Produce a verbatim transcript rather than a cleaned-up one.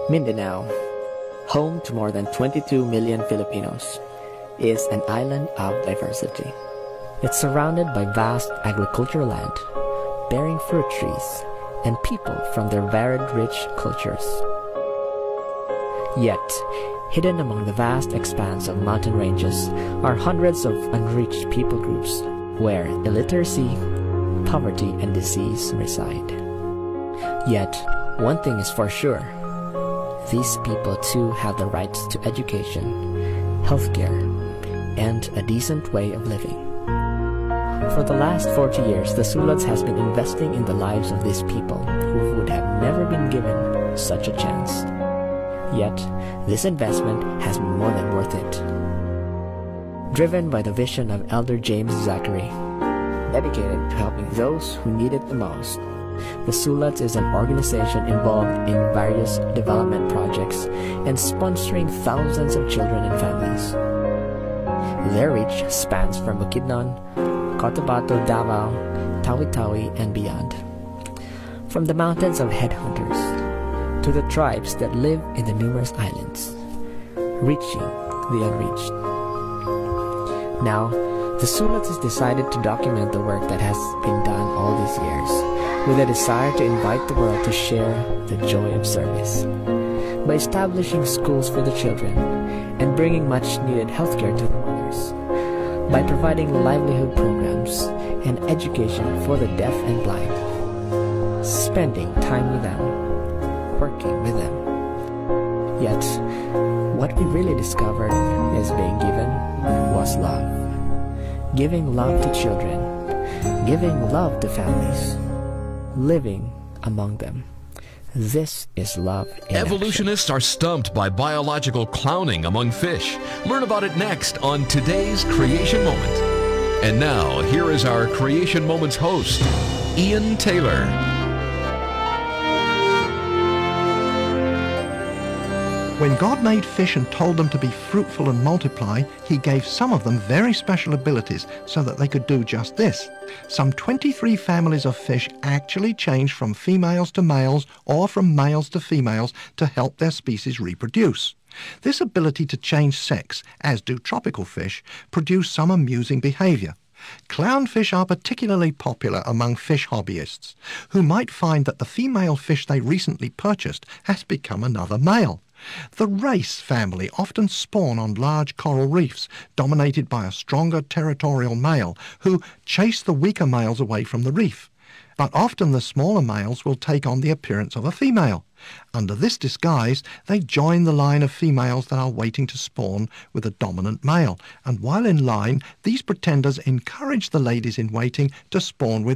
Mindanao, home to more than twenty-two million Filipinos, is an island of diversity. It's surrounded by vast agricultural land, bearing fruit trees, and people from their varied rich cultures. Yet, hidden among the vast expanse of mountain ranges are hundreds of unreached people groups where illiteracy, poverty, and disease reside. Yet, one thing is for sure. These people too have the rights to education, healthcare, and a decent way of living. For the last forty years, the Sulats has been investing in the lives of these people who would have never been given such a chance. Yet, this investment has been more than worth it. Driven by the vision of Elder James Zachary, dedicated to helping those who need it the most, the Sulats is an organization involved in various development projects and sponsoring thousands of children and families. Their reach spans from Bukidnon, Cotabato, Davao, Tawi-Tawi, and beyond. From the mountains of headhunters to the tribes that live in the numerous islands, reaching the unreached. Now, the Sulats has decided to document the work that has been done all these years, with a desire to invite the world to share the joy of service. By establishing schools for the children and bringing much-needed healthcare to the mothers. By providing livelihood programs and education for the deaf and blind. Spending time with them, working with them. Yet, what we really discovered is being given was love. Giving love to children, giving love to families, living among them. This is love in Evolutionists action. are stumped by biological clowning among fish. Learn about it next on today's Creation Moment. And now, here is our Creation Moments host, Ian Taylor. When God made fish and told them to be fruitful and multiply, he gave some of them very special abilities so that they could do just this. Some twenty-three families of fish actually changed from females to males or from males to females to help their species reproduce. This ability to change sex, as do tropical fish, produced some amusing behavior. Clownfish are particularly popular among fish hobbyists, who might find that the female fish they recently purchased has become another male. The race family often spawn on large coral reefs, dominated by a stronger territorial male, who chase the weaker males away from the reef. But often the smaller males will take on the appearance of a female. Under this disguise, they join the line of females that are waiting to spawn with a dominant male, and while in line, these pretenders encourage the ladies in waiting to spawn with